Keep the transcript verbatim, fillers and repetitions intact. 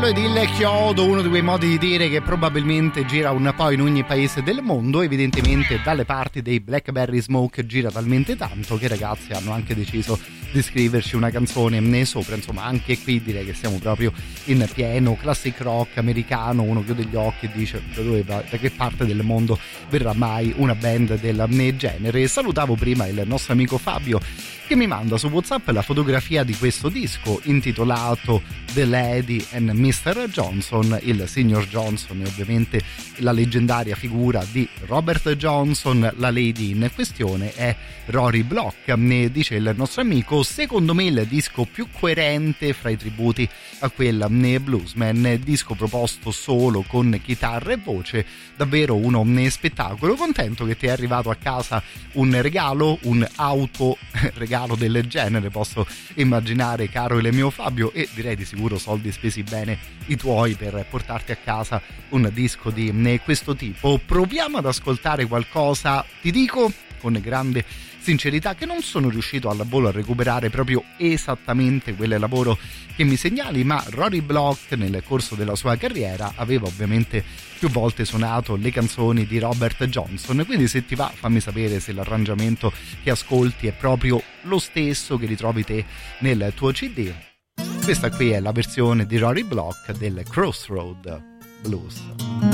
bello ed il chiodo, uno di quei modi di dire che probabilmente gira un po' in ogni paese del mondo. Evidentemente dalle parti dei Blackberry Smoke gira talmente tanto che i ragazzi hanno anche deciso di scriverci una canzone ne sopra. Insomma, anche qui direi che siamo proprio in pieno classic rock americano. Uno chiude gli occhi e dice: da, dove, da che parte del mondo verrà mai una band del genere? Salutavo prima il nostro amico Fabio, che mi manda su WhatsApp la fotografia di questo disco intitolato The Lady and mister Johnson. Il signor Johnson è ovviamente la leggendaria figura di Robert Johnson, la lady in questione è Rory Block. Ne dice il nostro amico: secondo me il disco più coerente fra i tributi a quel bluesman, disco proposto solo con chitarra e voce, davvero uno spettacolo. Contento che ti è arrivato a casa un regalo, un auto regalo del genere, posso immaginare, caro il mio Fabio, e direi di sicuro soldi spesi bene i tuoi per portarti a casa un disco di questo tipo. Proviamo ad ascoltare qualcosa, ti dico con grande sincerità che non sono riuscito al volo a recuperare proprio esattamente quel lavoro che mi segnali, ma Rory Block nel corso della sua carriera aveva ovviamente più volte suonato le canzoni di Robert Johnson, quindi se ti va fammi sapere se l'arrangiamento che ascolti è proprio lo stesso che ritrovi te nel tuo C D. Questa qui è la versione di Rory Block del Crossroad Blues.